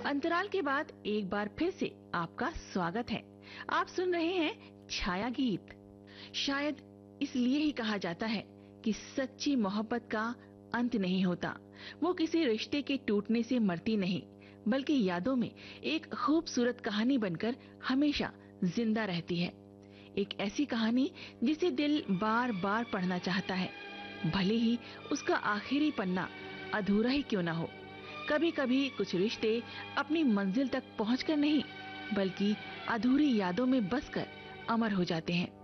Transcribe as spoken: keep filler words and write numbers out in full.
अंतराल के बाद एक बार फिर से आपका स्वागत है। आप सुन रहे हैं छाया गीत। शायद इसलिए ही कहा जाता है कि सच्ची मोहब्बत का अंत नहीं होता। वो किसी रिश्ते के टूटने से मरती नहीं, बल्कि यादों में एक खूबसूरत कहानी बनकर हमेशा जिंदा रहती है। एक ऐसी कहानी जिसे दिल बार बार पढ़ना चाहता है, भले ही उसका आखिरी पन्ना अधूरा ही क्यों ना हो। कभी कभी कुछ रिश्ते अपनी मंजिल तक पहुंचकर नहीं, बल्कि अधूरी यादों में बसकर अमर हो जाते हैं।